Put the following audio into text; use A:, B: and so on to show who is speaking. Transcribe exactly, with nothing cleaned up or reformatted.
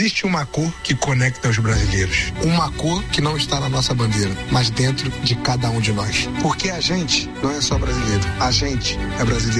A: Existe uma cor que conecta os brasileiros. Uma cor que não está na nossa bandeira, mas dentro de cada um de nós. Porque a gente não é só brasileiro. A gente é brasileiro